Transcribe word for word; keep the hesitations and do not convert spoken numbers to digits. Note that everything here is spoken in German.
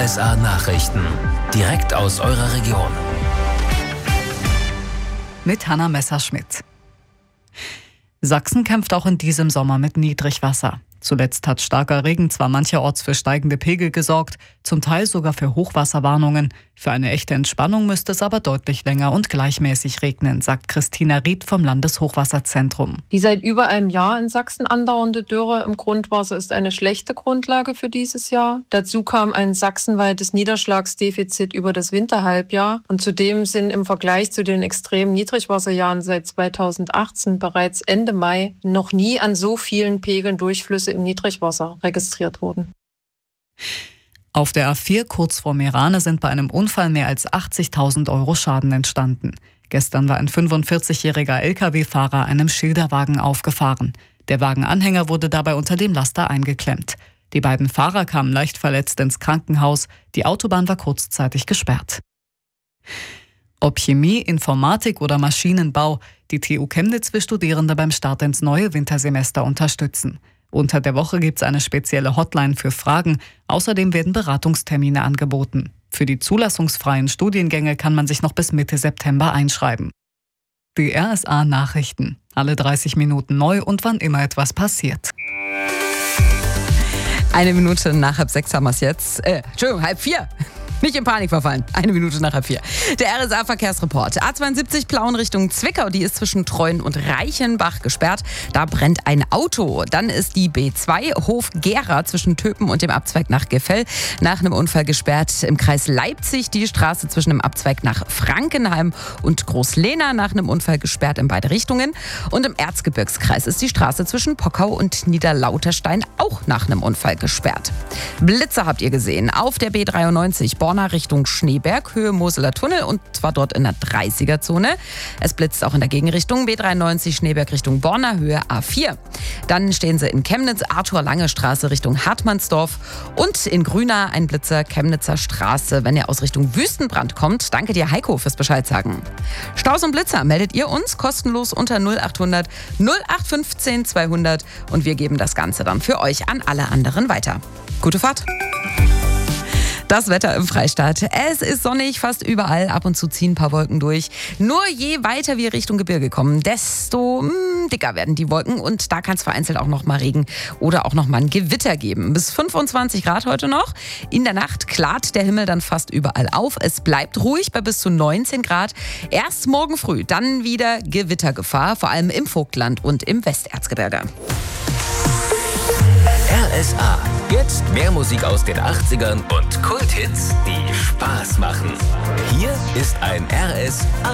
S A Nachrichten. Direkt aus eurer Region. Mit Hanna Messerschmidt. Sachsen kämpft auch in diesem Sommer mit Niedrigwasser. Zuletzt hat starker Regen zwar mancherorts für steigende Pegel gesorgt, zum Teil sogar für Hochwasserwarnungen. Für eine echte Entspannung müsste es aber deutlich länger und gleichmäßig regnen, sagt Christina Ried vom Landeshochwasserzentrum. Die seit über einem Jahr in Sachsen andauernde Dürre im Grundwasser ist eine schlechte Grundlage für dieses Jahr. Dazu kam ein sachsenweites Niederschlagsdefizit über das Winterhalbjahr. Und zudem sind im Vergleich zu den extremen Niedrigwasserjahren seit zweitausendachtzehn bereits Ende Mai noch nie an so vielen Pegeln Durchflüsse im Niedrigwasser registriert wurden. Auf der A vier kurz vor Meerane sind bei einem Unfall mehr als achtzigtausend Euro Schaden entstanden. Gestern war ein fünfundvierzigjähriger L K W-Fahrer einem Schilderwagen aufgefahren. Der Wagenanhänger wurde dabei unter dem Laster eingeklemmt. Die beiden Fahrer kamen leicht verletzt ins Krankenhaus. Die Autobahn war kurzzeitig gesperrt. Ob Chemie, Informatik oder Maschinenbau, die T U Chemnitz will Studierende beim Start ins neue Wintersemester unterstützen. Unter der Woche gibt es eine spezielle Hotline für Fragen. Außerdem werden Beratungstermine angeboten. Für die zulassungsfreien Studiengänge kann man sich noch bis Mitte September einschreiben. Die R S A Nachrichten. Alle dreißig Minuten neu und wann immer etwas passiert. Eine Minute nach halb sechs haben wir es jetzt. Äh, Entschuldigung, halb vier. Nicht in Panik verfallen. Eine Minute nach halb vier. Der R S A-Verkehrsreport. A zweiundsiebzig Plauen Richtung Zwickau, die ist zwischen Treuen und Reichenbach gesperrt. Da brennt ein Auto. Dann ist die B zwei Hof-Gera zwischen Töpen und dem Abzweig nach Gefell nach einem Unfall gesperrt. Im Kreis Leipzig die Straße zwischen dem Abzweig nach Frankenheim und Großlehna nach einem Unfall gesperrt in beide Richtungen. Und im Erzgebirgskreis ist die Straße zwischen Pockau und Niederlauterstein auch nach einem Unfall gesperrt. Blitze habt ihr gesehen auf der B dreiundneunzig Borna Richtung Schneeberg, Höhe Moseler Tunnel und zwar dort in der dreißiger-Zone. Es blitzt auch in der Gegenrichtung B dreiundneunzig Schneeberg Richtung Borna, Höhe A vier. Dann stehen sie in Chemnitz, Arthur-Lange-Straße Richtung Hartmannsdorf und in Grüna ein Blitzer, Chemnitzer Straße, wenn ihr aus Richtung Wüstenbrand kommt. Danke dir, Heiko, fürs Bescheid sagen. Staus und Blitzer meldet ihr uns kostenlos unter null achthundert null acht fünfzehn zweihundert und wir geben das Ganze dann für euch an alle anderen weiter. Gute Fahrt! Das Wetter im Freistaat. Es ist sonnig, fast überall. Ab und zu ziehen ein paar Wolken durch. Nur je weiter wir Richtung Gebirge kommen, desto mh, dicker werden die Wolken. Und da kann es vereinzelt auch noch mal Regen oder auch noch mal ein Gewitter geben. Bis fünfundzwanzig Grad heute noch. In der Nacht klart der Himmel dann fast überall auf. Es bleibt ruhig bei bis zu neunzehn Grad. Erst morgen früh dann wieder Gewittergefahr, vor allem im Vogtland und im Westerzgebirge. R S A. Jetzt mehr Musik aus den achtzigern und Kulthits, die Spaß machen. Hier ist ein R S A